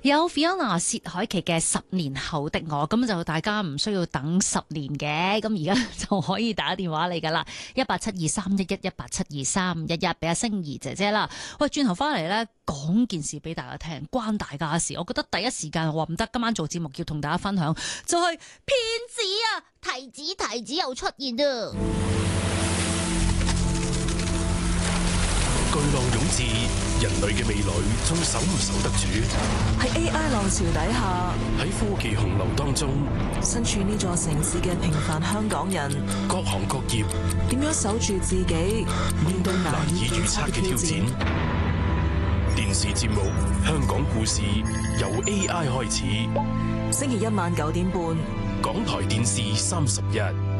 有 Fiona 薛凱琪嘅10年後的我，咁就大家唔需要等10年嘅，咁而家就可以打電話嚟噶啦，1872311，1872311，俾阿星兒姐姐啦。喂，轉頭翻嚟呢，講件事俾大家聽，關大家事。我覺得第一時間我話唔得，今晚做節目要同大家分享，就係騙子啊，提子又出現啊！ 巨浪湧至，人類嘅未來仲守唔守得住？ 喺 AI 浪潮底下， 喺科技洪流當中， 身處呢座城市嘅平凡香港人， 各行各業點樣守住自己，面對難以預測嘅挑戰？ 電視節目《香港故事》由 AI 開始， 星期一晚9點半， 港台電視31。